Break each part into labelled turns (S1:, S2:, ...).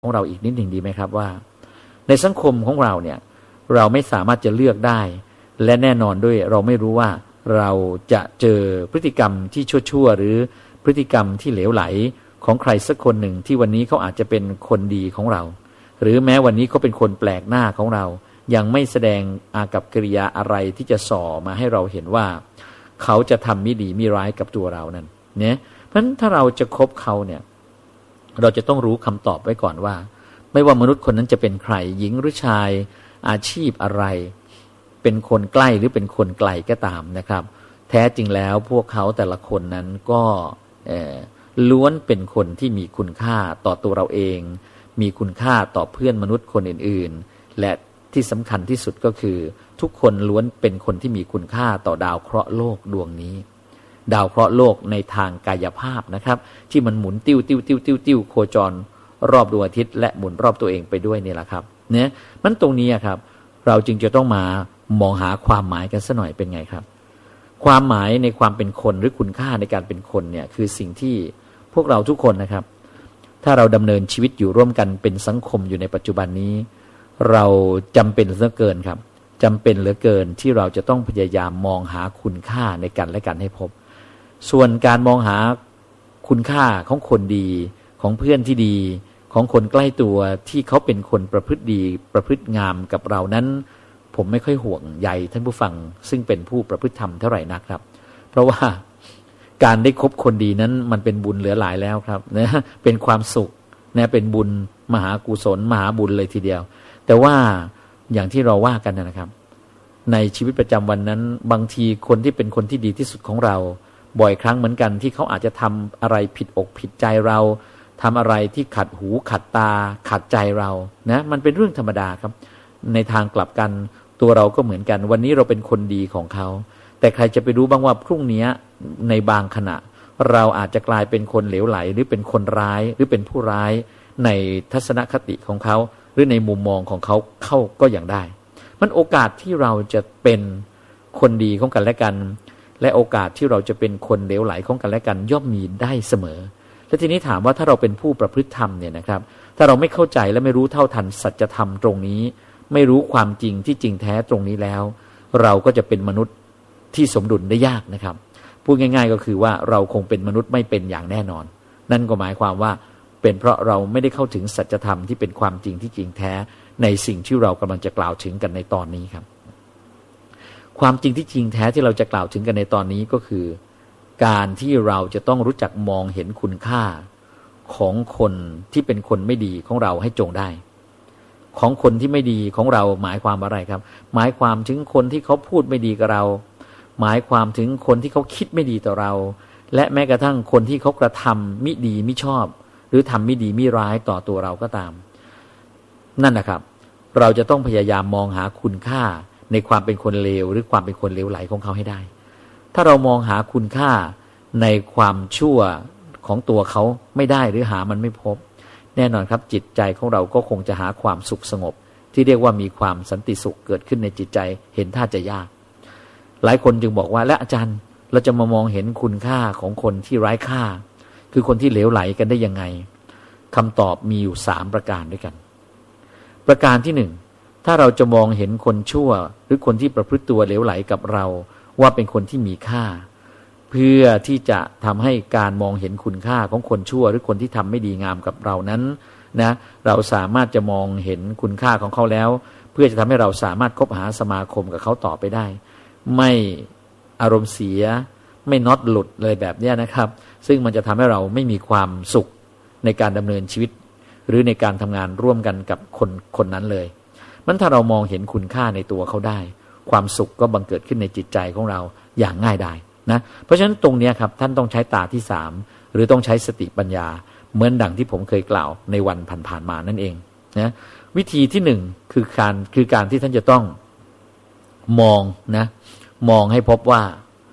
S1: ของเราอีกนิดหนึ่งดีไหมครับว่าในสังคมของเราเนี่ยเราไม่สามารถจะเลือกได้และแน่นอนด้วยเราไม่รู้ว่าเราจะเจอพฤติกรรมที่ชั่วๆหรือพฤติกรรมที่เหลวไหลของใครสักคนหนึ่งที่วันนี้เขาอาจจะเป็นคนดีของเราหรือแม้วันนี้เขาเป็นคนแปลกหน้าของเรายังไม่แสดงอากัปกิริยาอะไรที่จะส่อมาให้เราเห็นว่าเขาจะทำไม่ดีไม่ร้ายกับตัวเรานั่นเนี่ยเพราะฉะนั้นถ้าเราจะคบเขาเนี่ยเราจะต้องรู้คำตอบไว้ก่อนว่าไม่ว่ามนุษย์คนนั้นจะเป็นใครหญิงหรือชายอาชีพอะไรเป็นคนใกล้หรือเป็นคนไกลก็ตามนะครับแท้จริงแล้วพวกเขาแต่ละคนนั้นก็ล้วนเป็นคนที่มีคุณค่าต่อตัวเราเองมีคุณค่าต่อเพื่อนมนุษย์คนอื่นๆและที่สำคัญที่สุดก็คือทุกคนล้วนเป็นคนที่มีคุณค่าต่อดาวเคราะห์โลกดวงนี้ดาวเคราะห์โลกในทางกายภาพนะครับที่มันหมุนติ้วโคจรรอบดวงอาทิตย์และหมุนรอบตัวเองไปด้วยนี่แหละครับเนี่ยมันตรงนี้ครับเราจึงจะต้องมามองหาความหมายกันสักหน่อยเป็นไงครับความหมายในความเป็นคนหรือคุณค่าในการเป็นคนเนี่ยคือสิ่งที่พวกเราทุกคนนะครับถ้าเราดำเนินชีวิตอยู่ร่วมกันเป็นสังคมอยู่ในปัจจุบันนี้เราจำเป็นเหลือเกินครับจำเป็นเหลือเกินที่เราจะต้องพยายามมองหาคุณค่าในกันและกันให้พบส่วนการมองหาคุณค่าของคนดีของเพื่อนที่ดีของคนใกล้ตัวที่เขาเป็นคนประพฤติดีประพฤติงามกับเรานั้นผมไม่ค่อยห่วงใยท่านผู้ฟังซึ่งเป็นผู้ประพฤติธรรมเท่าไหร่นักครับเพราะว่าการได้คบคนดีนั้นมันเป็นบุญเหลือหลายแล้วครับนะเป็นความสุขนะเป็นบุญมหากุศลมหาบุญเลยทีเดียวแต่ว่าอย่างที่เราว่ากันนะครับในชีวิตประจำวันนั้นบางทีคนที่เป็นคนที่ดีที่สุดของเราบ่อยครั้งเหมือนกันที่เขาอาจจะทำอะไรผิดอกผิดใจเราทำอะไรที่ขัดหูขัดตาขัดใจเรานะมันเป็นเรื่องธรรมดาครับในทางกลับกันตัวเราก็เหมือนกันวันนี้เราเป็นคนดีของเขาแต่ใครจะไปรู้บ้างว่าพรุ่งนี้ในบางขณะเราอาจจะกลายเป็นคนเหลวไหลหรือเป็นคนร้ายหรือเป็นผู้ร้ายในทัศนคติของเขาหรือในมุมมองของเขาเข้าก็อย่างได้มันโอกาสที่เราจะเป็นคนดีของกันและกันและโอกาสที่เราจะเป็นคนเหลวไหลของกันและกันย่อมมีได้เสมอและทีนี้ถามว่าถ้าเราเป็นผู้ประพฤติธรรมเนี่ยนะครับถ้าเราไม่เข้าใจและไม่รู้เท่าทันสัจธรรมตรงนี้ไม่รู้ความจริงที่จริงแท้ตรงนี้แล้วเราก็จะเป็นมนุษย์ที่สมดุลได้ยากนะครับพูดง่ายๆก็คือว่าเราคงเป็นมนุษย์ไม่เป็นอย่างแน่นอนนั่นก็หมายความว่าเป็นเพราะเราไม่ได้เข้าถึงสัจธรรมที่เป็นความจริงที่จริงแท้ในสิ่งที่เรากำลังจะกล่าวถึงกันในตอนนี้ครับความจริงที่จริงแท้ที่เราจะกล่าวถึงกันในตอนนี้ก็คือการที่เราจะต้องรู้จักมองเห็นคุณค่าของคนที่เป็นคนไม่ดีของเราให้จงได้ของคนที่ไม่ดีของเราหมายความอะไรครับหมายความถึงคนที่เขาพูดไม่ดีกับเราหมายความถึงคนที่เขาคิดไม่ดีต่อเราและแม้กระทั่งคนที่เขากระทำมิดีมิชอบหรือทำมิดีมิร้ายต่อตัวเราก็ตามนั่นนะครับเราจะต้องพยายามมองหาคุณค่าในความเป็นคนเลวหรือความเป็นคนเลวไหลของเขาให้ได้ถ้าเรามองหาคุณค่าในความชั่วของตัวเขาไม่ได้หรือหามันไม่พบแน่นอนครับจิตใจของเราก็คงจะหาความสุขสงบที่เรียกว่ามีความสันติสุขเกิดขึ้นในจิตใจเห็นท่าจะยากหลายคนจึงบอกว่าและอาจารย์เราจะมามองเห็นคุณค่าของคนที่ไร้ค่าคือคนที่เหลวไหลกันได้ยังไงคำตอบมีอยู่3ประการด้วยกันประการที่1ถ้าเราจะมองเห็นคนชั่วหรือคนที่ประพฤติตัวเหลวไหลกับเราว่าเป็นคนที่มีค่าเพื่อที่จะทำให้การมองเห็นคุณค่าของคนชั่วหรือคนที่ทำไม่ดีงามกับเรานั้นนะเราสามารถจะมองเห็นคุณค่าของเขาแล้วเพื่อจะทำให้เราสามารถคบหาสมาคมกับเขาต่อไปได้ไม่อารมณ์เสียไม่น็อตหลุดเลยแบบนี้นะครับซึ่งมันจะทำให้เราไม่มีความสุขในการดำเนินชีวิตหรือในการทำงานร่วมกันกับคนนั้นเลยมันถ้าเรามองเห็นคุณค่าในตัวเขาได้ความสุขก็บังเกิดขึ้นในจิตใจของเราอย่างง่ายดายนะเพราะฉะนั้นตรงนี้ครับท่านต้องใช้ตาที่3หรือต้องใช้สติปัญญาเหมือนดังที่ผมเคยกล่าวในวันผ่านๆมานั่นเองนะวิธีที่1คือการที่ท่านจะต้องมองนะมองให้พบว่า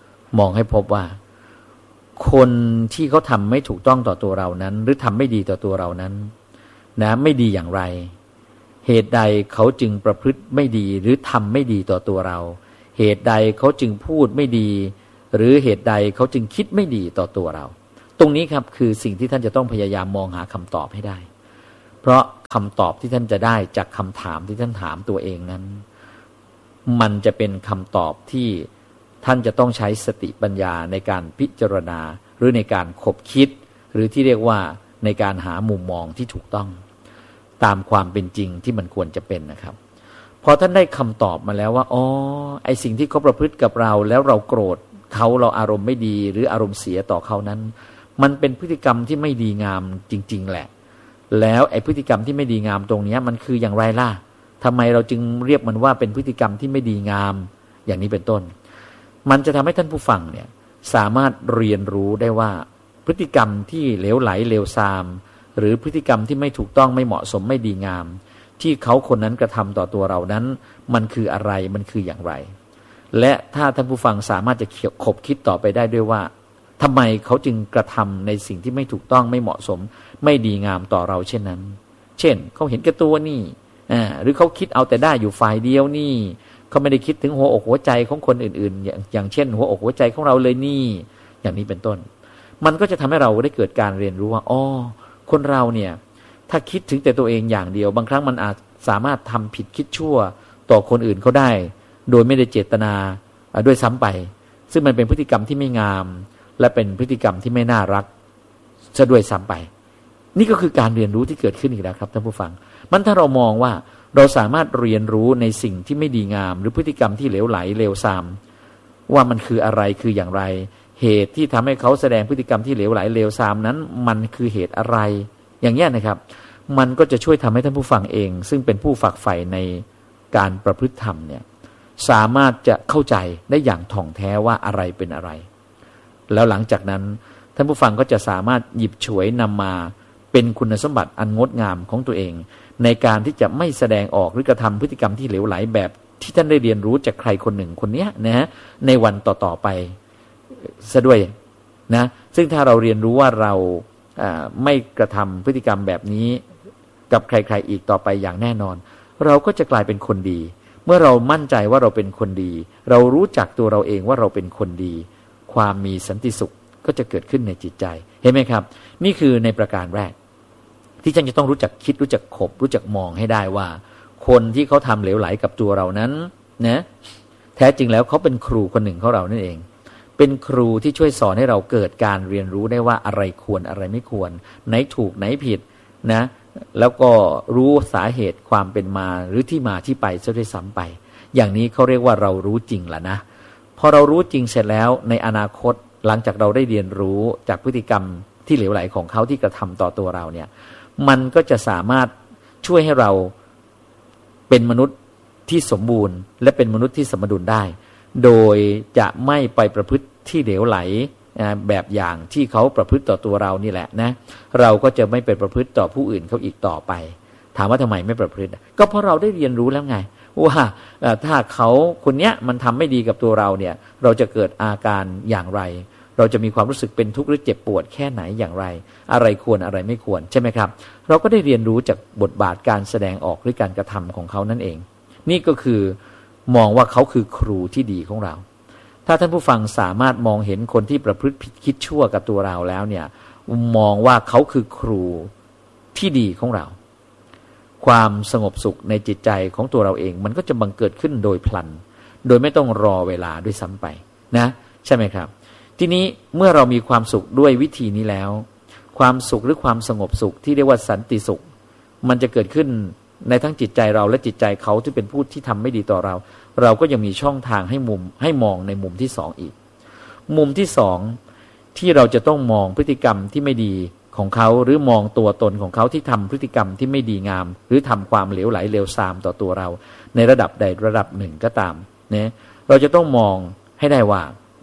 S1: คนที่เขาทำไม่ถูกต้องต่อตัวเรานั้นหรือทำไม่ดีต่อตัวเรานั้นนะไม่ดีอย่างไรเหตุใดเขาจึงประพฤติไม่ดีหรือทำไม่ดีต่อตัวเราเหตุใดเขาจึงพูดไม่ดีหรือเหตุใดเขาจึงคิดไม่ดีต่อตัวเราตรงนี้ครับคือสิ่งที่ท่านจะต้องพยายามมองหาคำตอบให้ได้เพราะคำตอบที่ท่านจะได้จากคำถามที่ท่านถามตัวเองนั้นมันจะเป็นคำตอบที่ท่านจะต้องใช้สติปัญญาในการพิจารณาหรือในการคบคิดหรือที่เรียกว่าในการหามุมมองที่ถูกต้องตามความเป็นจริงที่มันควรจะเป็นนะครับพอท่านได้คำตอบมาแล้วว่าอ๋อไอสิ่งที่เขาประพฤติกับเราแล้วเราโกรธเขาเราอารมณ์ไม่ดีหรืออารมณ์เสียต่อเขานั้นมันเป็นพฤติกรรมที่ไม่ดีงามจริงๆแหละแล้วไอพฤติกรรมที่ไม่ดีงามตรงนี้มันคืออย่างไรล่ะทำไมเราจึงเรียกมันว่าเป็นพฤติกรรมที่ไม่ดีงามอย่างนี้เป็นต้นมันจะทำให้ท่านผู้ฟังเนี่ยสามารถเรียนรู้ได้ว่าพฤติกรรมที่เหลวไหลเลวทรามหรือพฤติกรรมที่ไม่ถูกต้องไม่เหมาะสมไม่ดีงามที่เขาคนนั้นกระทำต่อตัวเรานั้นมันคืออะไรมันคืออย่างไรและถ้าท่านผู้ฟังสามารถจะคบคิดต่อไปได้ด้วยว่าทำไมเขาจึงกระทำในสิ่งที่ไม่ถูกต้องไม่เหมาะสมไม่ดีงามต่อเราเช่นนั้นเช่นเขาเห็นแก่ตัวนี่หรือเขาคิดเอาแต่ได้อยู่ฝ่ายเดียวนี่เขาไม่ได้คิดถึงหัวอกหัวใจของคนอื่นๆอย่างเช่นหัวอกหัวใจของเราเลยนี่อย่างนี้เป็นต้นมันก็จะทำให้เราได้เกิดการเรียนรู้ว่าอ๋อคนเราเนี่ยถ้าคิดถึงแต่ตัวเองอย่างเดียวบางครั้งมันอาจสามารถทำผิดคิดชั่วต่อคนอื่นเขาได้โดยไม่ได้เจตนาด้วยซ้ำไปซึ่งมันเป็นพฤติกรรมที่ไม่งามและเป็นพฤติกรรมที่ไม่น่ารักซะด้วยซ้ำไปนี่ก็คือการเรียนรู้ที่เกิดขึ้นอีกแล้วครับท่านผู้ฟังมันถ้าเรามองว่าเราสามารถเรียนรู้ในสิ่งที่ไม่ดีงามหรือพฤติกรรมที่เหลวไหลเลวทรามว่ามันคืออะไรคืออย่างไรเหตุที่ทำให้เขาแสดงพฤติกรรมที่เหลวไหลเลวทรามนั้นมันคือเหตุอะไรอย่างนี้นะครับมันก็จะช่วยทำให้ท่านผู้ฟังเองซึ่งเป็นผู้ฝักใฝ่ในการประพฤติธรรมเนี่ยสามารถจะเข้าใจได้อย่างถ่องแท้ว่าอะไรเป็นอะไรแล้วหลังจากนั้นท่านผู้ฟังก็จะสามารถหยิบฉวยนำมาเป็นคุณสมบัติอันงดงามของตัวเองในการที่จะไม่แสดงออกหรือกระทำพฤติกรรมที่เหลวไหลแบบที่ท่านได้เรียนรู้จากใครคนหนึ่งคนนี้นะฮะในวันต่อๆไปซะด้วยนะซึ่งถ้าเราเรียนรู้ว่าเราไม่กระทำพฤติกรรมแบบนี้กับใครๆอีกต่อไปอย่างแน่นอนเราก็จะกลายเป็นคนดีเมื่อเรามั่นใจว่าเราเป็นคนดีเรารู้จักตัวเราเองว่าเราเป็นคนดีความมีสันติสุขก็จะเกิดขึ้นในจิตใจเห็นไหมครับนี่คือในประการแรกที่ท่านจะต้องรู้จักคิดรู้จักคบรู้จักมองให้ได้ว่าคนที่เขาทำเหลวไหลกับตัวเรานั้นนะแท้จริงแล้วเขาเป็นครูคนหนึ่งของเรานั่นเองเป็นครูที่ช่วยสอนให้เราเกิดการเรียนรู้ได้ว่าอะไรควรอะไรไม่ควรไหนถูกไหนผิดนะแล้วก็รู้สาเหตุความเป็นมาหรือที่มาที่ไปซะด้วยซ้ำไปอย่างนี้เขาเรียกว่าเรารู้จริงแล้วนะพอเรารู้จริงเสร็จแล้วในอนาคตหลังจากเราได้เรียนรู้จากพฤติกรรมที่เหลวไหลของเขาที่กระทำต่อตัวเราเนี่ยมันก็จะสามารถช่วยให้เราเป็นมนุษย์ที่สมบูรณ์และเป็นมนุษย์ที่สมดุลได้โดยจะไม่ไปประพฤติที่เหลวไหลแบบอย่างที่เขาประพฤติต่อตัวเรานี่แหละนะเราก็จะไม่ไปประพฤติต่อผู้อื่นเขาอีกต่อไปถามว่าทำไมไม่ประพฤติก็เพราะเราได้เรียนรู้แล้วไงว่าถ้าเขาคนเนี้ยมันทำไม่ดีกับตัวเราเนี่ยเราจะเกิดอาการอย่างไรเราจะมีความรู้สึกเป็นทุกข์หรือเจ็บปวดแค่ไหนอย่างไรอะไรควรอะไรไม่ควรใช่ไหมครับเราก็ได้เรียนรู้จากบทบาทการแสดงออกหรือการกระทำของเขานั่นเองนี่ก็คือมองว่าเขาคือครูที่ดีของเราถ้าท่านผู้ฟังสามารถมองเห็นคนที่ประพฤติผิดคิดชั่วกับตัวเราแล้วเนี่ยมองว่าเขาคือครูที่ดีของเราความสงบสุขในจิตใจของตัวเราเองมันก็จะบังเกิดขึ้นโดยพลันโดยไม่ต้องรอเวลาด้วยซ้ำไปนะใช่ไหมครับทีนี้เมื่อเรามีความสุขด้วยวิธีนี้แล้วความสุขหรือความสงบสุขที่เรียกว่าสันติสุขมันจะเกิดขึ้นในทั้งจิตใจเราและจิตใจเขาที่เป็นผู้ที่ทำไม่ดีต่อเราเราก็ยังมีช่องทางให้มองในมุมที่สองอีกมุมที่สองที่เราจะต้องมองพฤติกรรมที่ไม่ดีของเขาหรือมองตัวตนของเขาที่ทำพฤติกรรมที่ไม่ดีงามหรือทำความเหลวไหลเลวทรามต่อตัวเราในระดับใดระดับหนึ่งก็ตามเนี่ยเราจะต้องมองให้ได้ว่า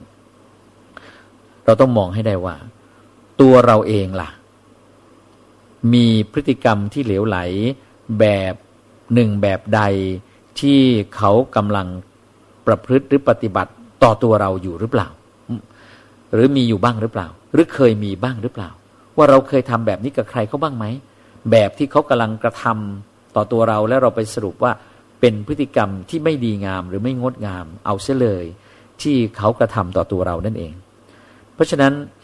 S1: ตัวเราเองล่ะมีพฤติกรรมที่เหลวไหลแบบหนึ่งแบบใดที่เขากำลังประพฤติหรือปฏิบัติต่อตัวเราอยู่หรือเปล่าหรือมีอยู่บ้างหรือเปล่าหรือเคยมีบ้างหรือเปล่าว่าเราเคยทำแบบนี้กับใครเขาบ้างไหมแบบที่เขากำลังกระทำต่อตัวเราแล้วเราไปสรุปว่าเป็นพฤติกรรมที่ไม่ดีงามหรือไม่งดงามเอาเสียเลยที่เขากระทำต่อตัวเรานั่นเองเพราะฉะนั้น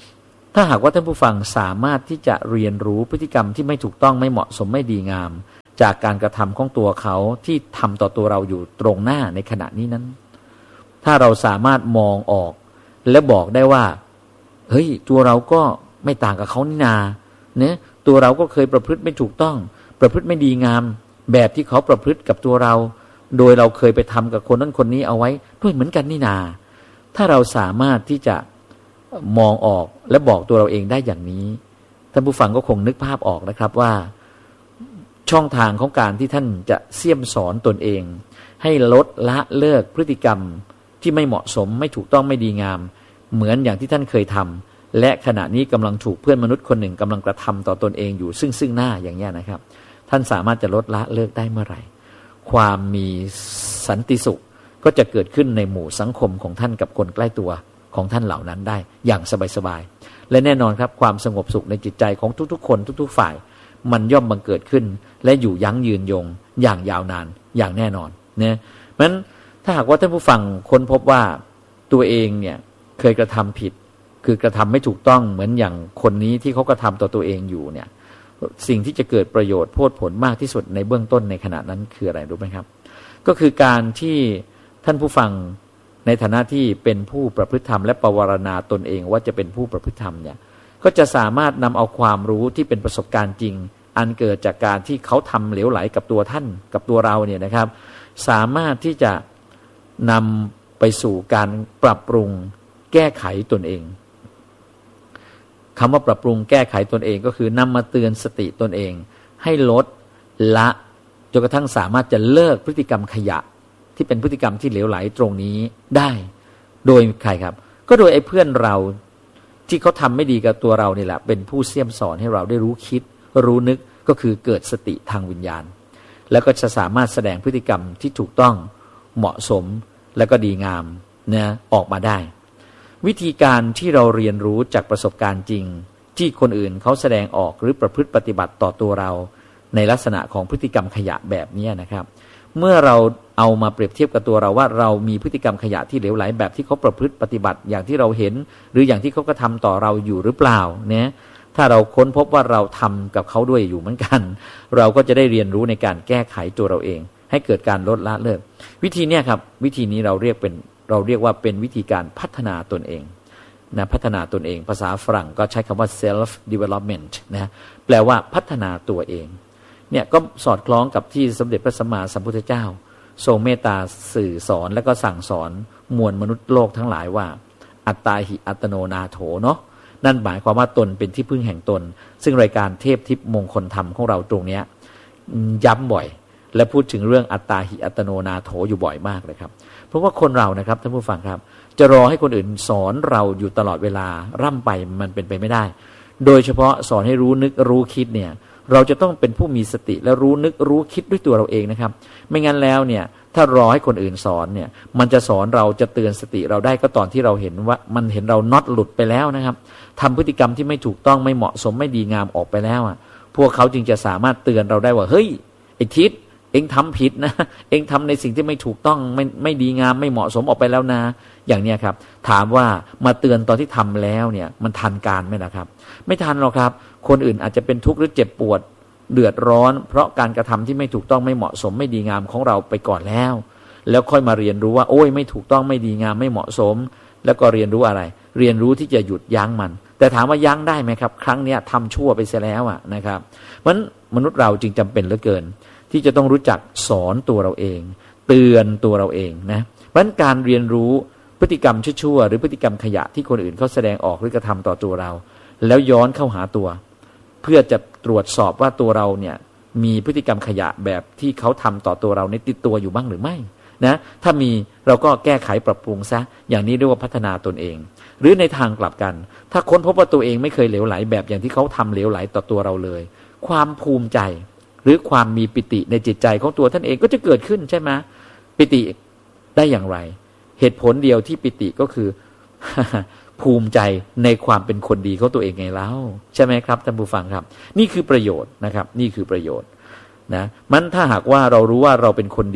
S1: ถ้าหากว่าท่านผู้ฟังสามารถที่จะเรียนรู้พฤติกรรมที่ไม่ถูกต้องไม่เหมาะสมไม่ดีงามจากการกระทำของตัวเขาที่ทำต่อตัวเราอยู่ตรงหน้าในขณะนี้นั้นถ้าเราสามารถมองออกและบอกได้ว่าเฮ้ยตัวเราก็ไม่ต่างกับเขานี่นาเนี่ยตัวเราก็เคยประพฤติไม่ถูกต้องประพฤติไม่ดีงามแบบที่เขาประพฤติกับตัวเราโดยเราเคยไปทำกับคนนั้นคนนี้เอาไว้ด้วยเหมือนกันนี่นาถ้าเราสามารถที่จะมองออกและบอกตัวเราเองได้อย่างนี้ท่านผู้ฟังก็คงนึกภาพออกนะครับว่าช่องทางของการที่ท่านจะเสี่ยมสอนตนเองให้ลดละเลิกพฤติกรรมที่ไม่เหมาะสมไม่ถูกต้องไม่ดีงามเหมือนอย่างที่ท่านเคยทำและขณะนี้กำลังถูกเพื่อนมนุษย์คนหนึ่งกำลังกระทำต่อตนเองอยู่ซึ่งหน้าอย่างนี้นะครับท่านสามารถจะลดละเลิกได้เมื่อไหร่ความมีสันติสุขก็จะเกิดขึ้นในหมู่สังคมของท่านกับคนใกล้ตัวของท่านเหล่านั้นได้อย่างสบายๆและแน่นอนครับความสงบสุขในจิตใจของทุกๆคนทุกๆฝ่ายมันย่อมบังเกิดขึ้นและอยู่ยั้งยืนยงอย่างยาวนานอย่างแน่นอนเนี่ยเพราะฉะนั้นถ้าหากว่าท่านผู้ฟังค้นพบว่าตัวเองเนี่ยเคยกระทำผิดคือกระทำไม่ถูกต้องเหมือนอย่างคนนี้ที่เขากระทำต่อตัวเองอยู่เนี่ยสิ่งที่จะเกิดประโยชน์โพดผลมากที่สุดในเบื้องต้นในขณะนั้นคืออะไรรู้ไหมครับก็คือการที่ท่านผู้ฟังในฐานะที่เป็นผู้ประพฤติธรรมและประวารณาตนเองว่าจะเป็นผู้ประพฤติธรรมเนี่ยก็จะสามารถนำเอาความรู้ที่เป็นประสบการณ์จริงอันเกิดจากการที่เขาทำเหลวไหลกับตัวท่านกับตัวเราเนี่ยนะครับสามารถที่จะนำไปสู่การปรับปรุงแก้ไขตนเองคำว่าปรับปรุงแก้ไขตนเองก็คือนำมาเตือนสติตนเองให้ลดละจนกระทั่งสามารถจะเลิกพฤติกรรมขยะที่เป็นพฤติกรรมที่เหลวไหลตรงนี้ได้โดยใครครับก็โดยไอ้เพื่อนเราที่เขาทำไม่ดีกับตัวเรานี่แหละเป็นผู้เสี่ยมสอนให้เราได้รู้คิดรู้นึกก็คือเกิดสติทางวิญญาณแล้วก็จะสามารถแสดงพฤติกรรมที่ถูกต้องเหมาะสมและก็ดีงามนะออกมาได้วิธีการที่เราเรียนรู้จากประสบการณ์จริงที่คนอื่นเขาแสดงออกหรือประพฤติปฏิบัติต่อตัวเราในลักษณะของพฤติกรรมขยะแบบนี้นะครับเมื่อเราเอามาเปรียบเทียบกับตัวเราว่าเรามีพฤติกรรมขยะที่เหลวไหลแบบที่เขาประพฤติปฏิบัติอย่างที่เราเห็นหรืออย่างที่เขากระทำต่อเราอยู่หรือเปล่าเนี่ยถ้าเราค้นพบว่าเราทำกับเขาด้วยอยู่เหมือนกันเราก็จะได้เรียนรู้ในการแก้ไขตัวเราเองให้เกิดการลดละเลิกวิธีนี้ครับวิธีนี้เราเรียกว่าเป็นวิธีการพัฒนาตนเองนะพัฒนาตนเองภาษาฝรั่งก็ใช้คำว่า self development นะแปลว่าพัฒนาตัวเองเนี่ยก็สอดคล้องกับที่สมเด็จพระสัมมาสัมพุทธเจ้าทรงเมตตาสื่อสอนและก็สั่งสอนมวลมนุษย์โลกทั้งหลายว่าอัตตาหิอัตโนนาโถเนาะนั่นหมายความว่าตนเป็นที่พึ่งแห่งตนซึ่งรายการเทพทิพย์มงคลธรรมของเราตรงนี้ย้ำบ่อยและพูดถึงเรื่องอัตตาหิอัตโนนาโถอยู่บ่อยมากเลยครับเพราะว่าคนเรานะครับท่านผู้ฟังครับจะรอให้คนอื่นสอนเราอยู่ตลอดเวลาร่ำไปมันเป็นไปไม่ได้โดยเฉพาะสอนให้รู้นึกรู้คิดเนี่ยเราจะต้องเป็นผู้มีสติและรู้นึกรู้คิดด้วยตัวเราเองนะครับไม่งั้นแล้วเนี่ยถ้ารอให้คนอื่นสอนเนี่ยมันจะสอนเราจะเตือนสติเราได้ก็ตอนที่เราเห็นว่ามันเห็นเราน็อตหลุดไปแล้วนะครับทำพฤติกรรมที่ไม่ถูกต้องไม่เหมาะสมไม่ดีงามออกไปแล้วอ่ะพวกเขาจึงจะสามารถเตือนเราได้ว่าเฮ้ยไอ้ทิศเองทำผิดนะเองทำในสิ่งที่ไม่ถูกต้องไม่ดีงามไม่เหมาะสมออกไปแล้วนะอย่างเนี้ยครับถามว่ามาเตือนตอนที่ทำแล้วเนี่ยมันทันการไหมล่ะครับไม่ทันหรอกครับคนอื่นอาจจะเป็นทุกข์หรือเจ็บปวดเดือดร้อนเพราะการกระทำที่ไม่ถูกต้องไม่เหมาะสมไม่ดีงามของเราไปก่อนแล้วค่อยมาเรียนรู้ว่าโอ้ยไม่ถูกต้องไม่ดีงามไม่เหมาะสมแล้วก็เรียนรู้อะไรเรียนรู้ที่จะหยุดยั้งมันแต่ถามว่ายั้งได้ไหมครับครั้งเนี้ยทำชั่วไปเสียแล้วอ่ะนะครับเพราะฉะนั้นมนุษย์เราจึงจำเป็นเหลือเกินที่จะต้องรู้จักสอนตัวเราเองเตือนตัวเราเองนะเพราะฉะนั้นการเรียนรู้พฤติกรรมชั่วๆหรือพฤติกรรมขยะที่คนอื่นเขาแสดงออกหรือกระทำต่อตัวเราแล้วย้อนเข้าหาตัวเพื่อจะตรวจสอบว่าตัวเราเนี่ยมีพฤติกรรมขยะแบบที่เขาทำต่อตัวเราในติดตัวอยู่บ้างหรือไม่นะถ้ามีเราก็แก้ไขปรับปรุงซะอย่างนี้เรียกว่าพัฒนาตนเองหรือในทางกลับกันถ้าค้นพบว่าตัวเองไม่เคยเหลวไหลแบบอย่างที่เขาทำเหลวไหลต่อตัวเราเลยความภูมิใจหรือความมีปิติในจิตใจของตัวท่านเองก็จะเกิดขึ้นใช่ไหมปิติได้อย่างไรเหตุผลเดียวที่ปิติก็คือ ภูมิใจในความเป็นคนดีของตัวเองไงเล่าใช่ไหมครับท่านผู้ฟังครับนี่คือประโยชน์นะครับนี่คือประโยชน์นะมันถ้าหากว่าเรารู้ว่าเราเป็นคนดี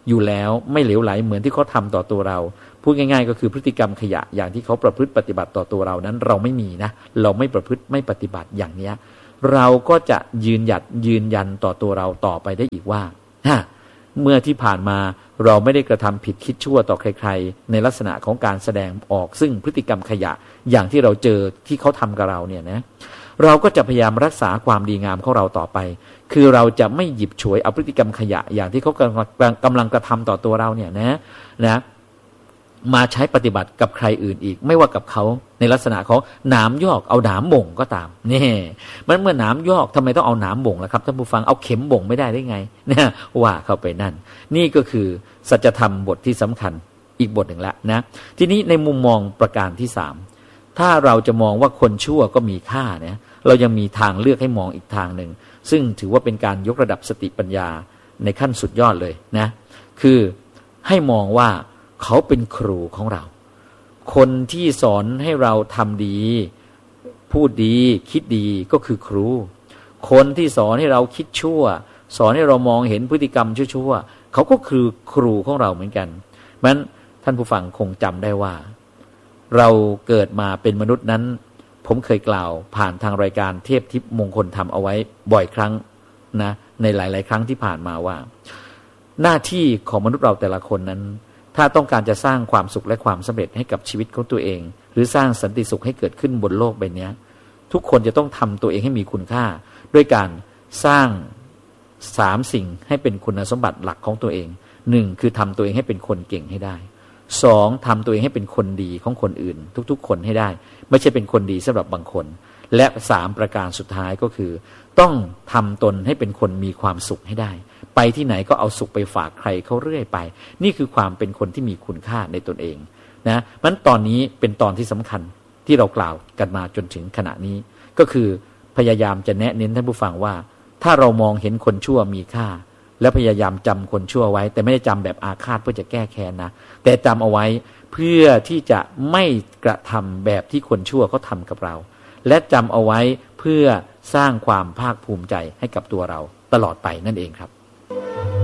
S1: อยู่แล้วไม่เหลวไหลเหมือนที่เขาทำต่อตัวเราพูดง่ายๆก็คือพฤติกรรมขยะอย่างที่เขาประพฤติปฏิบัติต่อตัวเรานั้นเราไม่มีนะเราไม่ประพฤติไม่ปฏิบัติอย่างเนี้ยเราก็จะยืนยันต่อตัวเราต่อไปได้อีกว่าเมื่อที่ผ่านมาเราไม่ได้กระทำผิดคิดชั่วต่อใครๆในลักษณะของการแสดงออกซึ่งพฤติกรรมขยะอย่างที่เราเจอที่เขาทำกับเราเนี่ยนะเราก็จะพยายามรักษาความดีงามของเราต่อไปคือเราจะไม่หยิบฉวยเอาพฤติกรรมขยะอย่างที่เขากำลังกระทำต่อตัวเราเนี่ยนะมาใช้ปฏิบัติกับใครอื่นอีกไม่ว่ากับเขาในลักษณะของหนามยอกเอาหนามบ่งก็ตามนี่มันเมื่อหนามยอกทำไมต้องเอาหนามบ่งล่ะครับท่านผู้ฟังเอาเข็มบ่งไม่ได้ได้ไงเนี่ยว่าเข้าไปนั่นนี่ก็คือสัจธรรมบทที่สำคัญอีกบทหนึ่งแล้วนะทีนี้ในมุมมองประการที่3ถ้าเราจะมองว่าคนชั่วก็มีค่าเนี่ยเรายังมีทางเลือกให้มองอีกทางหนึ่งซึ่งถือว่าเป็นการยกระดับสติปัญญาในขั้นสุดยอดเลยนะคือให้มองว่าเขาเป็นครูของเราคนที่สอนให้เราทำดีพูดดีคิดดีก็คือครูคนที่สอนให้เราคิดชั่วสอนให้เรามองเห็นพฤติกรรมชั่วๆเขาก็คือครูของเราเหมือนกันเพราะฉะนั้นท่านผู้ฟังคงจำได้ว่าเราเกิดมาเป็นมนุษย์นั้นผมเคยกล่าวผ่านทางรายการเทพทิพย์มงคลธรรมเอาไว้บ่อยครั้งนะในหลายๆครั้งที่ผ่านมาว่าหน้าที่ของมนุษย์เราแต่ละคนนั้นถ้าต้องการจะสร้างความสุขและความสำเร็จให้กับชีวิตของตัวเองหรือสร้างสันติสุขให้เกิดขึ้นบนโลกใบนี้ทุกคนจะต้องทำตัวเองให้มีคุณค่าด้วยการสร้าง3สิ่งให้เป็นคุณสมบัติหลักของตัวเอง1คือทำตัวเองให้เป็นคนเก่งให้ได้2ทำตัวเองให้เป็นคนดีของคนอื่นทุกๆคนให้ได้ไม่ใช่เป็นคนดีสำหรับบางคนและ3ประการสุดท้ายก็คือต้องทำตนให้เป็นคนมีความสุขให้ได้ไปที่ไหนก็เอาสุขไปฝากใครเขาเรื่อยไปนี่คือความเป็นคนที่มีคุณค่าในตนเองนะมันตอนนี้เป็นตอนที่สำคัญที่เรากล่าวกันมาจนถึงขณะนี้ก็คือพยายามจะแนะเน้นท่านผู้ฟังว่าถ้าเรามองเห็นคนชั่วมีค่าแล้วพยายามจำคนชั่วไว้แต่ไม่ได้จำแบบอาฆาตเพื่อจะแก้แค้นนะแต่จำเอาไว้เพื่อที่จะไม่กระทำแบบที่คนชั่วเขาทำกับเราและจำเอาไว้เพื่อสร้างความภาคภูมิใจให้กับตัวเราตลอดไปนั่นเองครับ